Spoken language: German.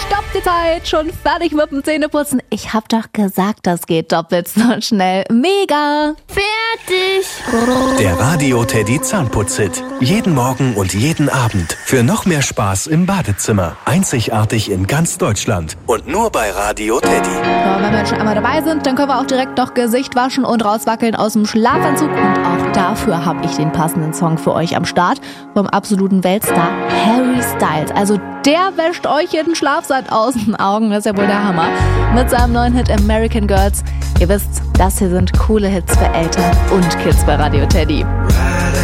Stopp die Zeit, schon fertig mit dem Zähneputzen. Ich hab doch gesagt, das geht doppelt so schnell. Mega! Fertig! Der Radio Teddy Zahnputz-Hit. Jeden Morgen und jeden Abend. Für noch mehr Spaß im Badezimmer. Einzigartig in ganz Deutschland. Und nur bei Radio Teddy. Ja, wenn wir schon einmal dabei sind, dann können wir auch direkt noch Gesicht waschen und rauswackeln aus dem Schlafanzug. Und auch dafür habe ich den passenden Song für euch am Start. Vom absoluten Weltstar Harry Styles. Also der wäscht euch jeden Schlafsack aus den Augen. Das ist ja wohl der Hammer. Mit seinem neuen Hit American Girls. Ihr wisst, das hier sind coole Hits für Eltern und Kids bei Radio Teddy.